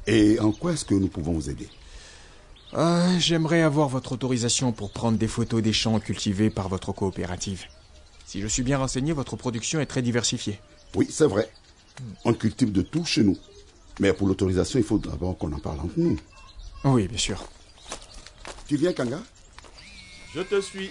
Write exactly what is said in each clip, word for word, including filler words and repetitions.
Et en quoi est-ce que nous pouvons vous aider? euh, J'aimerais avoir votre autorisation pour prendre des photos des champs cultivés par votre coopérative. Si je suis bien renseigné, votre production est très diversifiée. Oui, c'est vrai. On cultive de tout chez nous. Mais pour l'autorisation, il faut d'abord qu'on en parle entre nous. Oui, bien sûr. Tu viens, Kanga? Je te suis.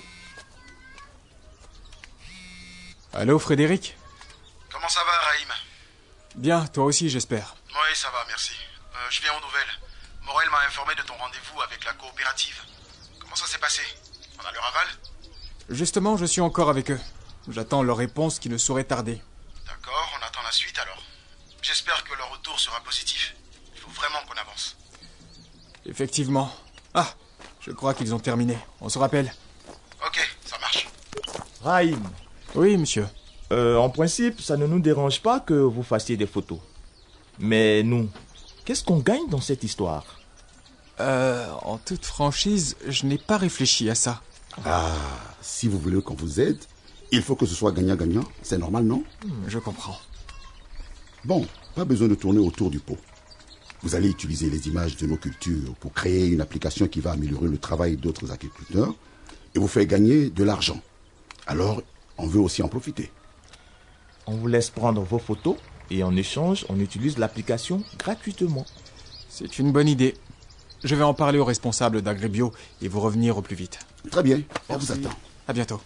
Allô, Frédéric? Comment ça va, Raïm? Bien, toi aussi, j'espère. Oui, ça va, merci. Euh, je viens aux nouvelles. Morel m'a informé de ton rendez-vous avec la coopérative. Comment ça s'est passé? On a leur aval? Justement, je suis encore avec eux. J'attends leur réponse qui ne saurait tarder. D'accord, on attend la suite alors. J'espère que leur retour sera positif. Il faut vraiment qu'on avance. Effectivement. Ah, je crois qu'ils ont terminé. On se rappelle. Ok, ça marche. Raïm, Oui, monsieur. euh, en principe, ça ne nous dérange pas que vous fassiez des photos. Mais nous, qu'est-ce qu'on gagne dans cette histoire? Euh, en toute franchise, je n'ai pas réfléchi à ça. Ah, si vous voulez qu'on vous aide, il faut que ce soit gagnant-gagnant. C'est normal, non? Hmm, je comprends. Bon, pas besoin de tourner autour du pot. Vous allez utiliser les images de nos cultures pour créer une application qui va améliorer le travail d'autres agriculteurs et vous faire gagner de l'argent. Alors, on veut aussi en profiter. On vous laisse prendre vos photos et en échange, on utilise l'application gratuitement. C'est une bonne idée. Je vais en parler aux responsables d'Agribio et vous revenir au plus vite. Très bien, on vous attend. À bientôt.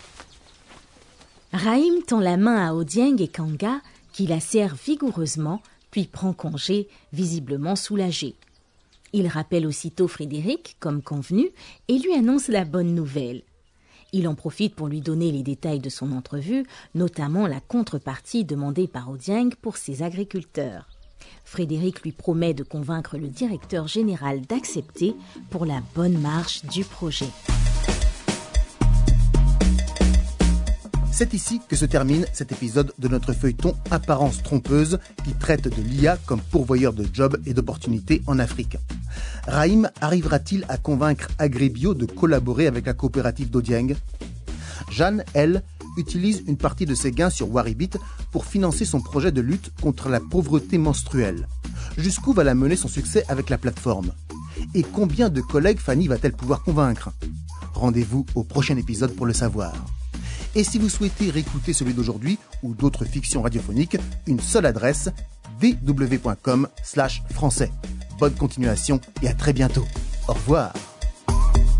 Raïm tend la main à Odieng et Kanga, qui la serre vigoureusement, puis prend congé, visiblement soulagé. Il rappelle aussitôt Frédéric, comme convenu, et lui annonce la bonne nouvelle. Il en profite pour lui donner les détails de son entrevue, notamment la contrepartie demandée par Odieng pour ses agriculteurs. Frédéric lui promet de convaincre le directeur général d'accepter pour la bonne marche du projet. C'est ici que se termine cet épisode de notre feuilleton Apparence trompeuse qui traite de l'I A comme pourvoyeur de jobs et d'opportunités en Afrique. Raïm arrivera-t-il à convaincre Agribio de collaborer avec la coopérative d'Odieng? Jeanne, elle, utilise une partie de ses gains sur Waribit pour financer son projet de lutte contre la pauvreté menstruelle. Jusqu'où va la mener son succès avec la plateforme? Et combien de collègues Fanny va-t-elle pouvoir convaincre? Rendez-vous au prochain épisode pour le savoir. Et si vous souhaitez réécouter celui d'aujourd'hui ou d'autres fictions radiophoniques, une seule adresse, d w point com slash français. Bonne continuation et à très bientôt. Au revoir.